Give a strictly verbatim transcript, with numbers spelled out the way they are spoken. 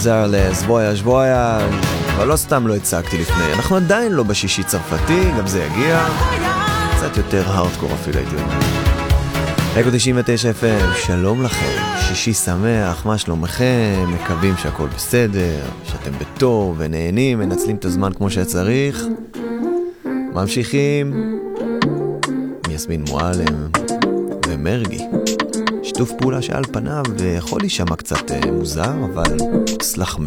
חזר לזבויה זבויה, אבל לא סתם לא הצגתי לפני. אנחנו עדיין לא בשישי צרפתי, גם זה יגיע. קצת יותר הארדקור אפילו הייתי אומר. אקו תשעים ותשע אף אם, שלום לכם, שישי שמח, מה שלומכם? מקווים שהכל בסדר, שאתם בטוב ונהנים, מנצלים את הזמן כמו שצריך. ממשיכים יסמין מועלם ומרגי, שיתוף פעולה שעל פניו יכול להישמע קצת מוזר, אבל סלח